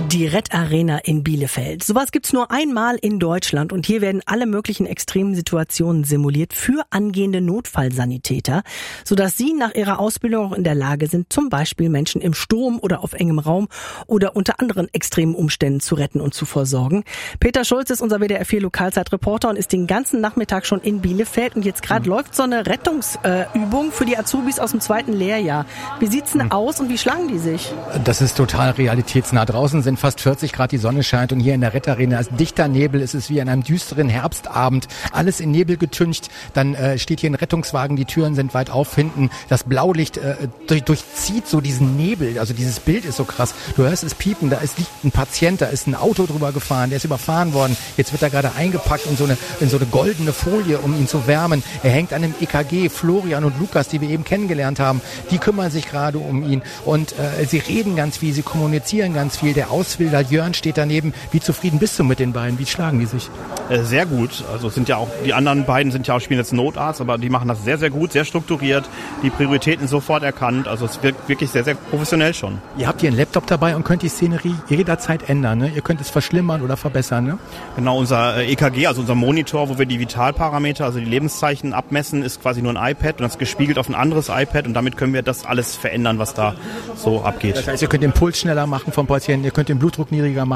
Die Red Arena in Bielefeld. Sowas gibt's nur einmal in Deutschland und hier werden alle möglichen extremen Situationen simuliert für angehende Notfallsanitäter, sodass sie nach ihrer Ausbildung auch in der Lage sind, zum Beispiel Menschen im Sturm oder auf engem Raum oder unter anderen extremen Umständen zu retten und zu versorgen. Peter Schulz ist unser WDR 4 Lokalzeitreporter und ist den ganzen Nachmittag schon in Bielefeld und jetzt gerade läuft so eine Rettungsübung für die Azubis aus dem 2. Lehrjahr. Wie sieht's denn aus und wie schlagen die sich? Das ist total realitätsnah. Draußen sind fast 40 Grad, die Sonne scheint und hier in der Red Arena ist dichter Nebel. Es ist wie an einem düsteren Herbstabend. Alles in Nebel getüncht. Dann steht hier ein Rettungswagen, die Türen sind weit auf hinten. Das Blaulicht durchzieht so diesen Nebel. Also dieses Bild ist so krass. Du hörst es piepen, da liegt ein Patient, da ist ein Auto drüber gefahren, der ist überfahren worden. Jetzt wird er gerade eingepackt in so eine goldene Folie, um ihn zu wärmen. Er hängt an einem EKG. Florian und Lukas, die wir eben kennengelernt haben, die kümmern sich gerade um ihn. Und sie reden ganz viel, sie kommunizieren ganz viel. Der Ausbilder Jörn steht daneben. Wie zufrieden bist du mit den beiden? Wie schlagen die sich? Sehr gut. Also sind ja auch die anderen beiden spielen jetzt Notarzt, aber die machen das sehr, sehr gut, sehr strukturiert. Die Prioritäten sofort erkannt. Also es wirkt wirklich sehr, sehr professionell schon. Ihr habt hier einen Laptop dabei und könnt die Szenerie jederzeit ändern, ne? Ihr könnt es verschlimmern oder verbessern, ne? Genau, unser EKG, also unser Monitor, wo wir die Vitalparameter, also die Lebenszeichen abmessen, ist quasi nur ein iPad und das gespiegelt auf ein anderes iPad und damit können wir das alles verändern, was da so abgeht. Das heißt, ihr könnt den Puls schneller machen vom Patienten, ihr könnt den Blutdruck niedriger machen.